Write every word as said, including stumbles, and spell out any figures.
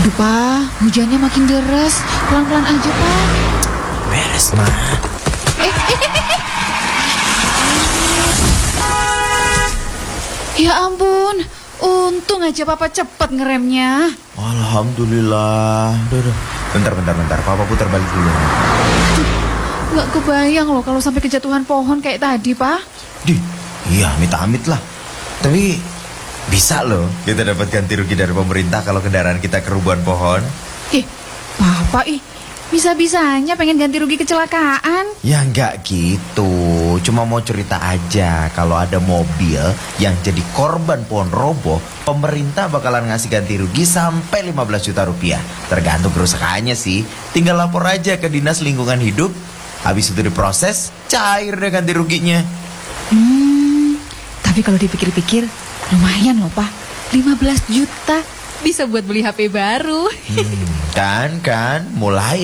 Aduh, Pak, hujannya makin deras. Pelan-pelan aja, Pak. Beres, Ma. Eh, eh, eh, eh. Ya ampun, untung aja Papa cepat ngeremnya. Alhamdulillah. Duh, duh. Bentar, bentar, bentar. Papa putar balik dulu. Gak kebayang loh kalau sampai kejatuhan pohon kayak tadi, Pak. Di, iya, amit-amit lah. Tapi bisa loh kita dapat ganti rugi dari pemerintah kalau kendaraan kita kerubuhan pohon. Eh, Papa ih, bisa-bisanya pengen ganti rugi kecelakaan. Ya nggak gitu, cuma mau cerita aja kalau ada mobil yang jadi korban pohon roboh, pemerintah bakalan ngasih ganti rugi sampai lima belas juta rupiah. Tergantung kerusakannya sih, tinggal lapor aja ke Dinas Lingkungan Hidup. Habis itu diproses, cair deh ganti ruginya. Hmm, tapi kalau dipikir-pikir lumayan loh, Pak. lima belas juta bisa buat beli H P baru. Hmm, kan, kan, mulai